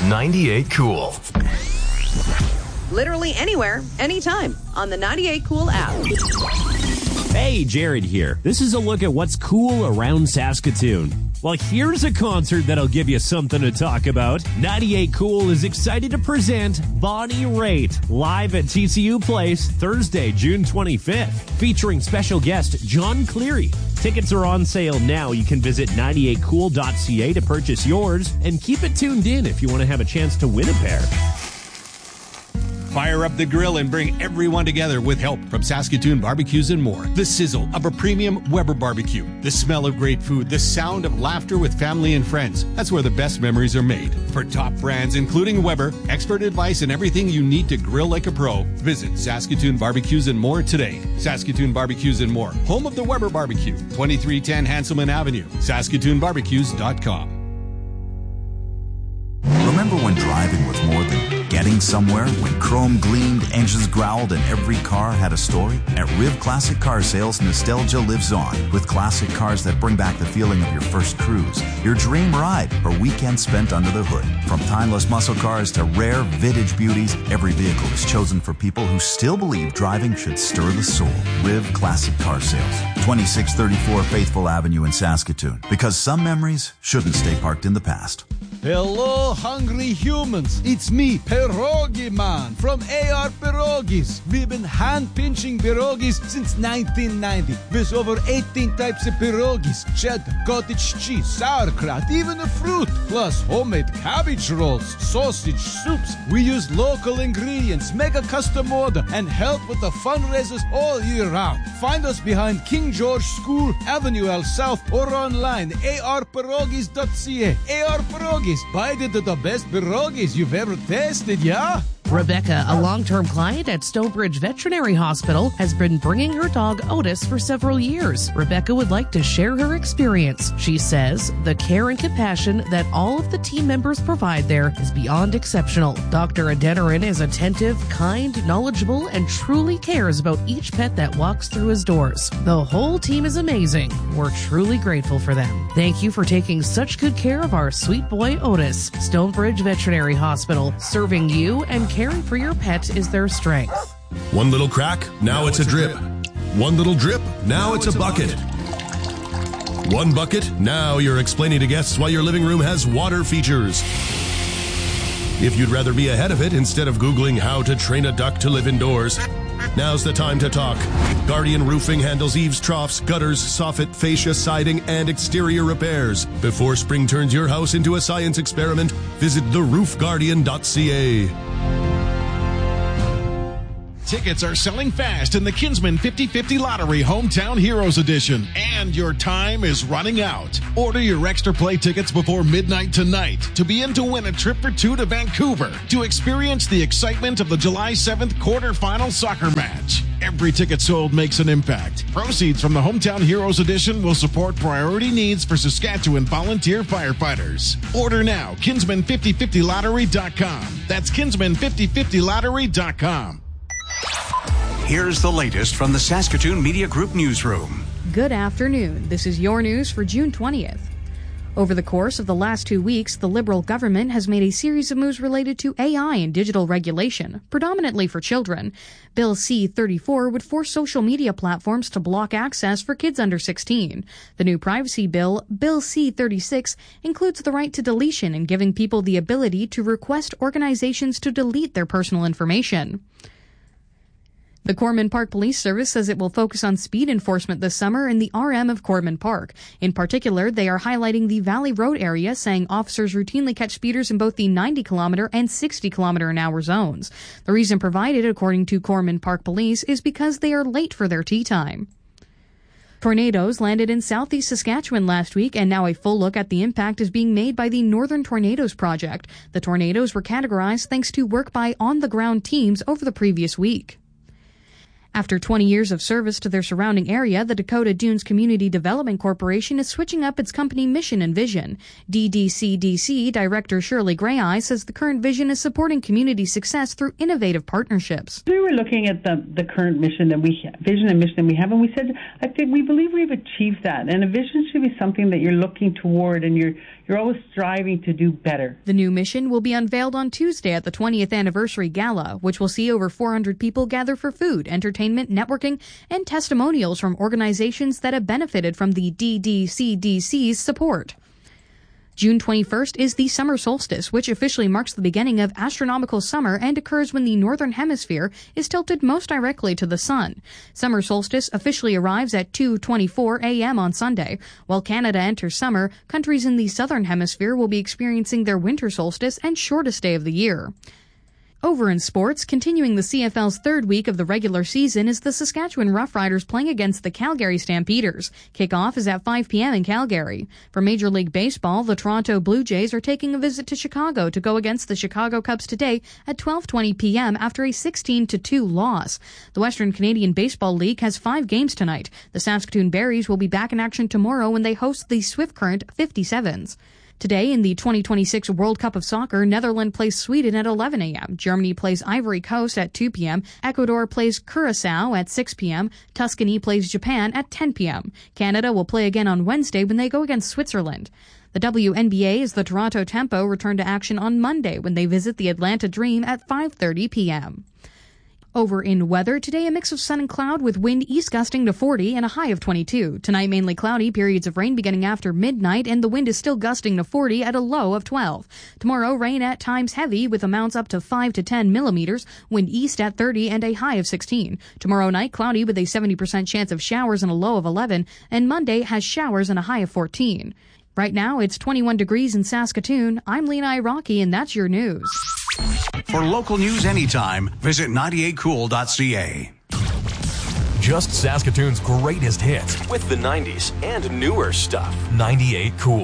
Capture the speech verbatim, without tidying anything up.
ninety-eight Cool. Literally anywhere, anytime on the ninety-eight Cool app. Hey, Jared here. This is a look at what's cool around Saskatoon. Well, here's a concert that'll give you something to talk about. ninety-eight Cool is excited to present Bonnie Raitt live at T C U Place Thursday, June twenty-fifth, featuring special guest John Cleary. Tickets are on sale now. You can visit ninety-eight cool dot c a to purchase yours, and keep it tuned in if you want to have a chance to win a pair. Fire up the grill and bring everyone together with help from Saskatoon Barbecues and More. The sizzle of a premium Weber barbecue. The smell of great food. The sound of laughter with family and friends. That's where the best memories are made. For top brands, including Weber, expert advice, and everything you need to grill like a pro, visit Saskatoon Barbecues and More today. Saskatoon Barbecues and More, home of the Weber Barbecue, twenty-three ten Hanselman Avenue, saskatoon barbecues dot com. Remember when driving was more than getting somewhere? When chrome gleamed, engines growled, and every car had a story? At Riv Classic Car Sales, nostalgia lives on with classic cars that bring back the feeling of your first cruise, your dream ride, or weekend spent under the hood. From timeless muscle cars to rare vintage beauties, every vehicle is chosen for people who still believe driving should stir the soul. Riv Classic Car Sales, twenty-six thirty-four Faithful Avenue in Saskatoon. Because some memories shouldn't stay parked in the past. Hello, hungry humans. It's me, Pierogi Man from A R Pierogis. We've been hand-pinching pierogis since nineteen ninety. With over eighteen types of pierogis, cheddar, cottage cheese, sauerkraut, even a fruit. Plus homemade cabbage rolls, sausage, soups. We use local ingredients, make a custom order, and help with the fundraisers all year round. Find us behind King George School, Avenue L South, or online, a r pierogis dot c a. A R Pierogis. Buy the, the best pierogies you've ever tasted, yeah? Rebecca, a long-term client at Stonebridge Veterinary Hospital, has been bringing her dog Otis for several years. Rebecca would like to share her experience. She says the care and compassion that all of the team members provide there is beyond exceptional. Doctor Adeniran is attentive, kind, knowledgeable, and truly cares about each pet that walks through his doors. The whole team is amazing. We're truly grateful for them. Thank you for taking such good care of our sweet boy Otis. Stonebridge Veterinary Hospital, serving you and caring for your pet is their strength. One little crack, now, now it's, it's a drip. drip. One little drip, now, now it's, it's a bucket. bucket. One bucket, now you're explaining to guests why your living room has water features. If you'd rather be ahead of it instead of Googling how to train a duck to live indoors, now's the time to talk. Guardian Roofing handles eaves, troughs, gutters, soffit, fascia, siding, and exterior repairs. Before spring turns your house into a science experiment, visit the roof guardian dot c a. Tickets are selling fast in the Kinsman fifty fifty Lottery Hometown Heroes Edition, and your time is running out. Order your extra play tickets before midnight tonight to be in to win a trip for two to Vancouver to experience the excitement of the July seventh quarterfinal soccer match. Every ticket sold makes an impact. Proceeds from the Hometown Heroes Edition will support priority needs for Saskatchewan volunteer firefighters. Order now, kinsman fifty fifty lottery dot com. That's kinsman fifty fifty lottery dot com. Here's the latest from the Saskatoon Media Group newsroom. Good afternoon. This is your news for June twentieth. Over the course of the last two weeks, the Liberal government has made a series of moves related to A I and digital regulation, predominantly for children. Bill C thirty-four would force social media platforms to block access for kids under sixteen. The new privacy bill, Bill C thirty-six, includes the right to deletion and giving people the ability to request organizations to delete their personal information. The Corman Park Police Service says it will focus on speed enforcement this summer in the R M of Corman Park. In particular, they are highlighting the Valley Road area, saying officers routinely catch speeders in both the ninety kilometer and sixty kilometer an hour zones. The reason provided, according to Corman Park Police, is because they are late for their tea time. Tornadoes landed in southeast Saskatchewan last week, and now a full look at the impact is being made by the Northern Tornadoes Project. The tornadoes were categorized thanks to work by on-the-ground teams over the previous week. After twenty years of service to their surrounding area, the Dakota Dunes Community Development Corporation is switching up its company mission and vision. D D C D C Director Shirley Grayeye says the current vision is supporting community success through innovative partnerships. We were looking at the, the current mission that we vision and mission that we have, and we said, I think we believe we've achieved that. And a vision should be something that you're looking toward and you're You're always striving to do better. The new mission will be unveiled on Tuesday at the twentieth Anniversary Gala, which will see over four hundred people gather for food, entertainment, networking, and testimonials from organizations that have benefited from the D D C D C's support. June twenty-first is the summer solstice, which officially marks the beginning of astronomical summer and occurs when the northern hemisphere is tilted most directly to the sun. Summer solstice officially arrives at two twenty-four a.m. on Sunday. While Canada enters summer, countries in the southern hemisphere will be experiencing their winter solstice and shortest day of the year. Over in sports, continuing the C F L's third week of the regular season is the Saskatchewan Roughriders playing against the Calgary Stampeders. Kickoff is at five p.m. in Calgary. For Major League Baseball, the Toronto Blue Jays are taking a visit to Chicago to go against the Chicago Cubs today at twelve twenty p.m. after a sixteen to two loss. The Western Canadian Baseball League has five games tonight. The Saskatoon Berries will be back in action tomorrow when they host the Swift Current fifty-sevens. Today, in the twenty twenty-six World Cup of Soccer, Netherlands plays Sweden at eleven a.m., Germany plays Ivory Coast at two p.m., Ecuador plays Curacao at six p.m., Tuscany plays Japan at ten p.m. Canada will play again on Wednesday when they go against Switzerland. The W N B A's the Toronto Tempo return to action on Monday when they visit the Atlanta Dream at five thirty p.m. Over in weather, today a mix of sun and cloud with wind east gusting to forty and a high of twenty-two. Tonight mainly cloudy, periods of rain beginning after midnight, and the wind is still gusting to forty at a low of twelve. Tomorrow, rain at times heavy with amounts up to five to ten millimeters, wind east at thirty and a high of sixteen. Tomorrow night, cloudy with a seventy percent chance of showers and a low of eleven, and Monday has showers and a high of fourteen. Right now, it's twenty-one degrees in Saskatoon. I'm Lena Iraqi, and that's your news. For local news anytime, visit ninety-eight cool dot c a. Just Saskatoon's greatest hits with the nineties and newer stuff. ninety-eight Cool.